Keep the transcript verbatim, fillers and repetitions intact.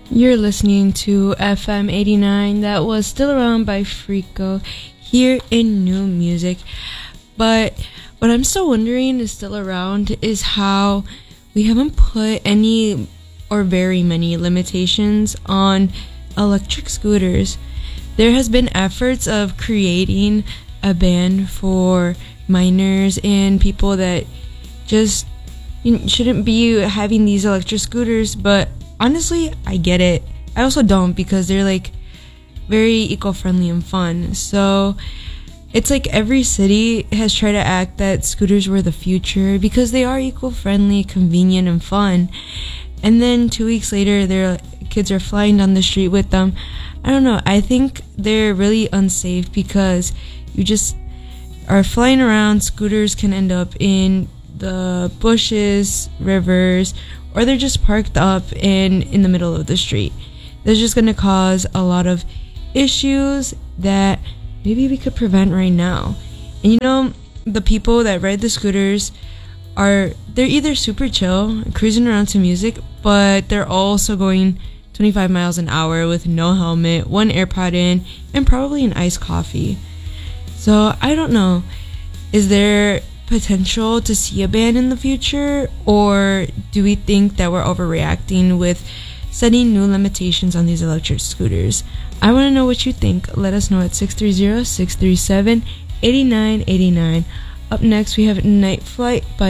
You're listening to F M eighty-nine. That was Still Around by Frico here in New Music. But what I'm still wondering is still around is how we haven't put any or very many limitations on electric scooters. There has been efforts of creating a ban for minors and people that just you know, shouldn't be having these electric scooters, but honestly, I get it. I also don't, because they're like very eco-friendly and fun. So it's like every city has tried to act that scooters were the future because they are eco-friendly, convenient, and fun. And then two weeks later, their kids are flying down the street with them. I don't know. I think they're really unsafe because you just are flying around. Scooters can end up in the bushes, rivers, or they're just parked up in, in the middle of the street. That's just going to cause a lot of issues that maybe we could prevent right now. And you know, the people that ride the scooters are, they're either super chill, cruising around to music, but they're also going twenty-five miles an hour with no helmet, one AirPod in, and probably an iced coffee. So I don't know. Is there potential to see a ban in the future, or do we think that we're overreacting with setting new limitations on these electric scooters? I want to know what you think. Let us know at six three zero, six three seven, eight nine eight nine. Up next, we have Night Flight by